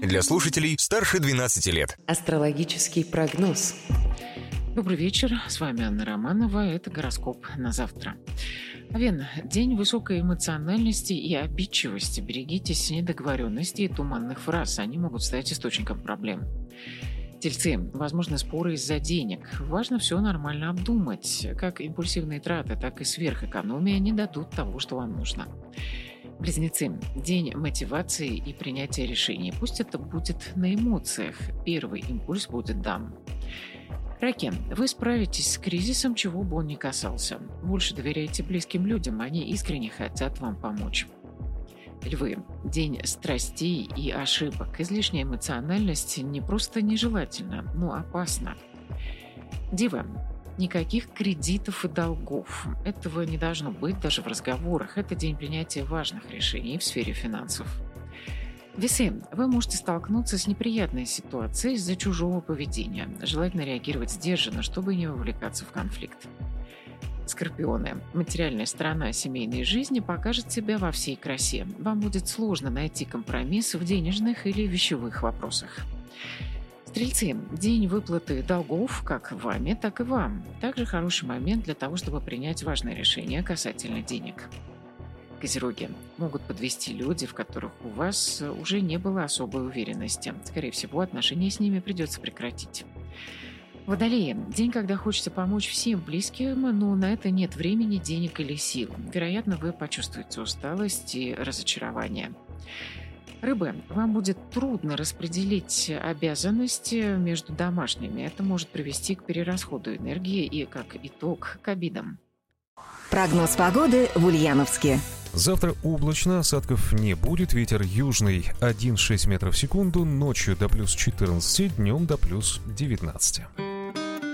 Для слушателей старше 12 лет. Астрологический прогноз. Добрый вечер, с вами Анна Романова, это гороскоп на завтра. Овен, день высокой эмоциональности и обидчивости. Берегитесь недоговоренностей и туманных фраз, они могут стать источником проблем. Тельцы, возможны споры из-за денег. Важно все нормально обдумать. Как импульсивные траты, так и сверхэкономия не дадут того, что вам нужно. Близнецы, день мотивации и принятия решений. Пусть это будет на эмоциях. Первый импульс будет дам. Раки, вы справитесь с кризисом, чего бы он ни касался. Больше доверяйте близким людям, они искренне хотят вам помочь. Львы, день страстей и ошибок. Излишняя эмоциональность не просто нежелательна, но опасна. Девы, никаких кредитов и долгов. Этого не должно быть даже в разговорах. Это день принятия важных решений в сфере финансов. Весы, вы можете столкнуться с неприятной ситуацией из-за чужого поведения. Желательно реагировать сдержанно, чтобы не вовлекаться в конфликт. Скорпионы, материальная сторона семейной жизни покажет себя во всей красе. Вам будет сложно найти компромисс в денежных или вещевых вопросах. Стрельцы, день выплаты долгов как вами, так и вам. Также хороший момент для того, чтобы принять важное решение касательно денег. Козероги, могут подвести люди, в которых у вас уже не было особой уверенности. Скорее всего, отношения с ними придется прекратить. Водолеи, день, когда хочется помочь всем близким, но на это нет времени, денег или сил. Вероятно, вы почувствуете усталость и разочарование. Рыбы, вам будет трудно распределить обязанности между домашними. Это может привести к перерасходу энергии и, как итог, к обидам. Прогноз погоды в Ульяновске. Завтра облачно, осадков не будет, ветер южный 1,6 метров в секунду, ночью до плюс 14, днем до плюс 19.